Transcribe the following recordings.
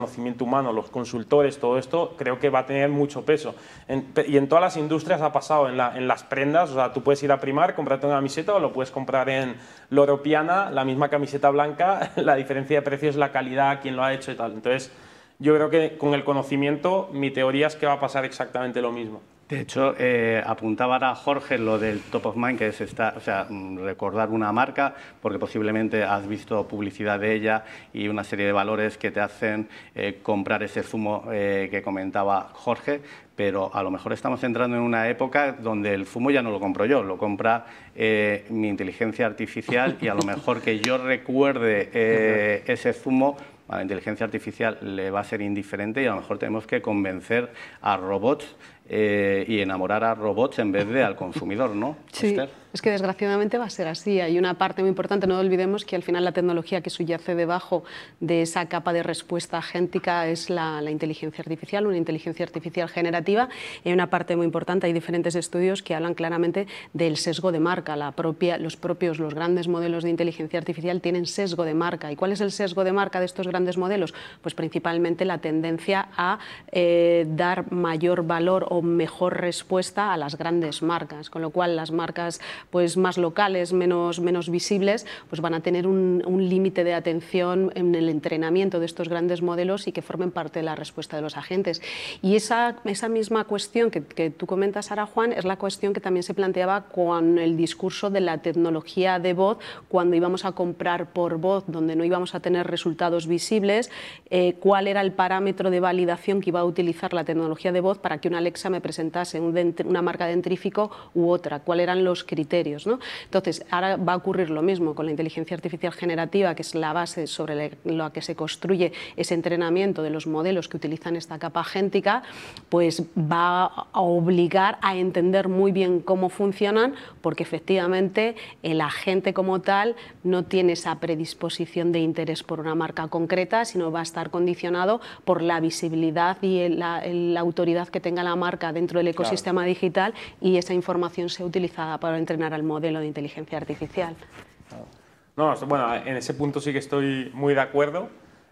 conocimiento humano, los consultores, todo esto, creo que va a tener mucho peso. Y en todas las industrias ha pasado, en las prendas, o sea, tú puedes ir a Primark, comprarte una camiseta o lo puedes comprar en Loro Piana, la misma camiseta blanca, la diferencia de precio es la calidad, quién lo ha hecho y tal. Entonces, yo creo que con el conocimiento, mi teoría es que va a pasar exactamente lo mismo. De hecho, apuntaba ahora Jorge lo del top of mind, que es recordar una marca, porque posiblemente has visto publicidad de ella y una serie de valores que te hacen comprar ese zumo que comentaba Jorge, pero a lo mejor estamos entrando en una época donde el zumo ya no lo compro yo, lo compra mi inteligencia artificial y a lo mejor que yo recuerde ese zumo, a la inteligencia artificial le va a ser indiferente y a lo mejor tenemos que convencer a robots y enamorar a robots en vez de al consumidor, ¿no? Sí, Esther. es que desgraciadamente va a ser así. Hay una parte muy importante, no olvidemos que al final la tecnología que subyace debajo de esa capa de respuesta agéntica es la inteligencia artificial, una inteligencia artificial generativa. Y hay una parte muy importante, hay diferentes estudios que hablan claramente del sesgo de marca. Los grandes modelos de inteligencia artificial tienen sesgo de marca. ¿Y cuál es el sesgo de marca de estos grandes modelos? Pues principalmente la tendencia a dar mayor valor o mejor respuesta a las grandes marcas, con lo cual las marcas pues más locales, menos visibles, pues van a tener un límite de atención en el entrenamiento de estos grandes modelos y que formen parte de la respuesta de los agentes. Y esa misma cuestión que tú comentas ahora, Juan, es la cuestión que también se planteaba con el discurso de la tecnología de voz, cuando íbamos a comprar por voz, donde no íbamos a tener resultados visibles, cuál era el parámetro de validación que iba a utilizar la tecnología de voz para que una Alexa me presentase una marca de dentífrico u otra, cuáles eran los criterios, ¿no? Entonces, ahora va a ocurrir lo mismo con la inteligencia artificial generativa, que es la base sobre la que se construye ese entrenamiento de los modelos que utilizan esta capa agéntica, pues va a obligar a entender muy bien cómo funcionan, porque efectivamente el agente como tal no tiene esa predisposición de interés por una marca concreta, sino va a estar condicionado por la visibilidad y la autoridad que tenga la marca dentro del ecosistema digital, y esa información sea utilizada para entrenar al modelo de inteligencia artificial. No, bueno, en ese punto sí que estoy muy de acuerdo.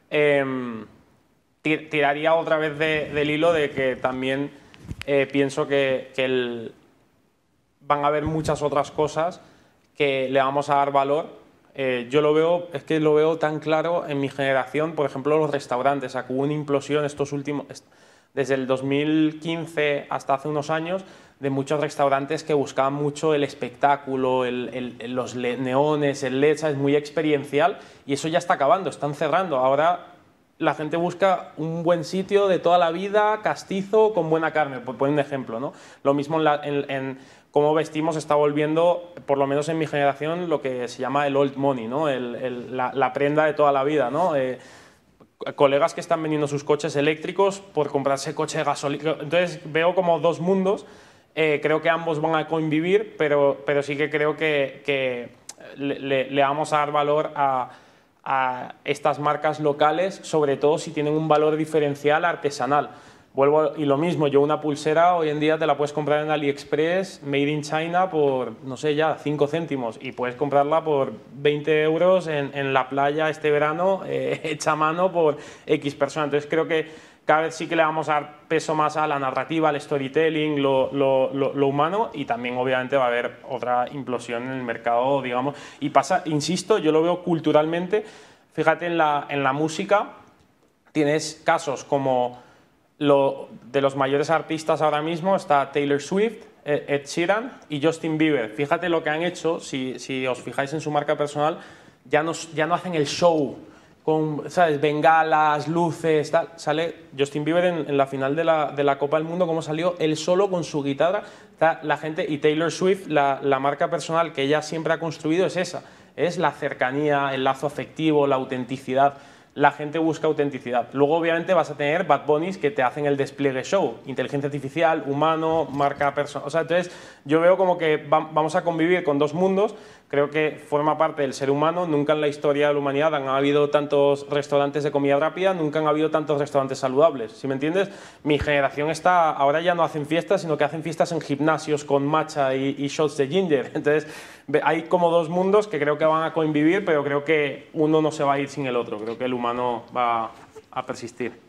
Tiraría otra vez del hilo de que también pienso que van a haber muchas otras cosas que le vamos a dar valor. Yo lo veo tan claro en mi generación, por ejemplo, los restaurantes. Hubo una implosión desde el 2015 hasta hace unos años, de muchos restaurantes que buscaban mucho el espectáculo, los neones, el LED, es muy experiencial, y eso ya está acabando, están cerrando. Ahora la gente busca un buen sitio de toda la vida, castizo, con buena carne, por poner un ejemplo, ¿no? Lo mismo en cómo vestimos está volviendo, por lo menos en mi generación, lo que se llama el old money, ¿no? La prenda de toda la vida, ¿no? Colegas que están vendiendo sus coches eléctricos por comprarse coche de gasolina. Entonces veo como dos mundos. Creo que ambos van a convivir, pero sí que creo que le vamos a dar valor a estas marcas locales, sobre todo si tienen un valor diferencial artesanal. Y lo mismo, yo una pulsera hoy en día te la puedes comprar en AliExpress, made in China, por, no sé, ya 5 céntimos, y puedes comprarla por 20 euros en la playa este verano, hecha a mano por X persona. Entonces creo que cada vez sí que le vamos a dar peso más a la narrativa, al storytelling, lo humano, y también obviamente va a haber otra implosión en el mercado, digamos. Y pasa, insisto, yo lo veo culturalmente. Fíjate en la música, tienes casos como de los mayores artistas ahora mismo, está Taylor Swift, Ed Sheeran y Justin Bieber. Fíjate lo que han hecho, si os fijáis en su marca personal, ya no hacen el show con, ¿sabes?, bengalas, luces, tal. Sale Justin Bieber en la final de la Copa del Mundo, como salió él solo con su guitarra. La gente, y Taylor Swift, la marca personal que ella siempre ha construido es esa, es la cercanía, el lazo afectivo, la autenticidad. La gente busca autenticidad. Luego, obviamente, vas a tener Bad Bunnies que te hacen el despliegue show. Inteligencia artificial, humano, marca personal. O sea, entonces, yo veo como que vamos a convivir con dos mundos. Creo que forma parte del ser humano. Nunca en la historia de la humanidad han habido tantos restaurantes de comida rápida, nunca han habido tantos restaurantes saludables. ¿Sí me entiendes? Mi generación ahora ya no hacen fiestas, sino que hacen fiestas en gimnasios con matcha y shots de ginger. Entonces, hay como dos mundos que creo que van a convivir, pero creo que uno no se va a ir sin el otro. Creo que el humano va a persistir.